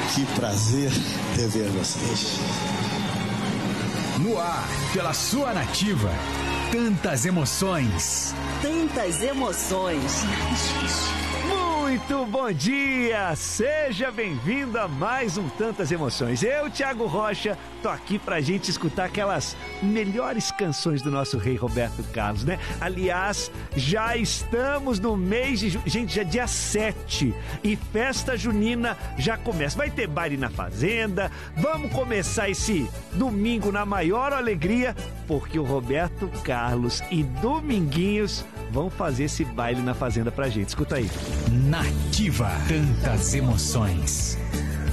Que prazer rever vocês. No ar, pela sua Nativa. Tantas emoções. Tantas emoções. Muito bom dia! Seja bem-vindo a mais um Tantas Emoções. Eu, Thiago Rocha, tô aqui pra gente escutar aquelas melhores canções do nosso rei Roberto Carlos, né? Aliás, já estamos no mês de... Gente, já é dia 7 e festa junina já começa. Vai ter baile na fazenda, vamos começar esse domingo na maior alegria, porque o Roberto Carlos e Dominguinhos vão fazer esse baile na fazenda pra gente. Escuta aí. Nativa. Tantas emoções.